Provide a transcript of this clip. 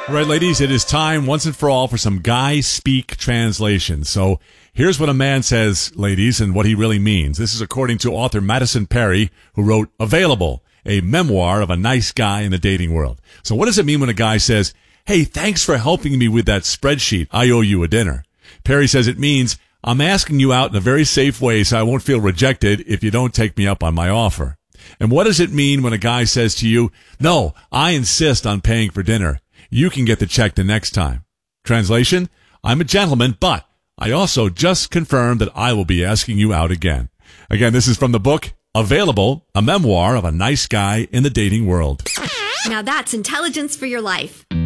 All right, ladies, it is time once and for all for some guy speak translation. So here's what a man says, ladies, and what he really means. This is according to author Madison Perry, who wrote Available, a memoir of a nice guy in the dating world. So what does it mean when a guy says, hey, thanks for helping me with that spreadsheet. I owe you a dinner. Perry says it means I'm asking you out in a very safe way so I won't feel rejected if you don't take me up on my offer. And what does it mean when a guy says to you, no, I insist on paying for dinner. You can get the check the next time. Translation, I'm a gentleman, but I also just confirmed that I will be asking you out again. Again, this is from the book Available, a memoir of a nice guy in the dating world. Now that's intelligence for your life.